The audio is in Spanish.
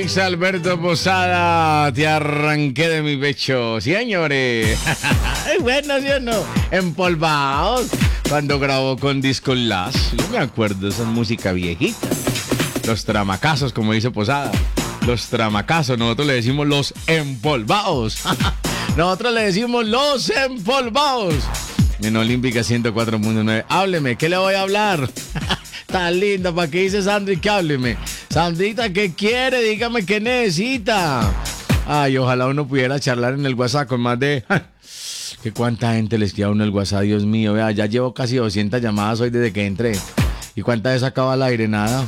Luis Alberto Posada, te arranqué de mi pecho, señores. Bueno, ¿sí o no? Empolvados. Cuando grabó con Disco Lash, yo me acuerdo de esa música viejita. Los tramacazos, como dice Posada. Los tramacazos, nosotros le decimos los empolvados. Nosotros le decimos los empolvados. En Olímpica 104.9. Hábleme, ¿qué le voy a hablar? Tan linda, ¿para qué dice Sandri que hábleme? Sandrita, ¿qué quiere? Dígame qué necesita. Ay, ojalá uno pudiera charlar en el WhatsApp con más de... que cuánta gente le escribe a uno el WhatsApp, Dios mío. Vea, ya llevo casi 200 llamadas hoy desde que entré. ¿Y cuántas he sacado al aire? Nada.